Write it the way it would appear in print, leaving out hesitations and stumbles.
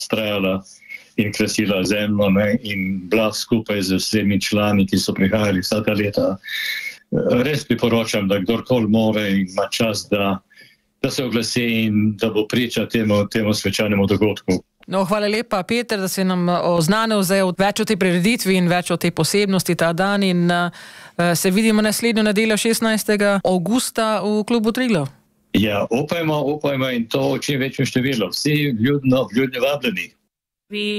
strajala in krasila zemljo, ne, in bila skupaj z vsemi člani, ki so prihajali vsaka leta. Res priporočam, da kdorkoli more in ima čas, da se oglasi in da bo priča temu svečanemu dogodku. No, hvala lepa, Peter, da si nam oznanil zdaj več o tej prireditvi in več o tej posebnosti ta dan in se vidimo naslednjo nedeljo 16. avgusta v klubu Triglav. Ja, upajmo in to v čim večjem številu. Vsi vljudno vabljeni.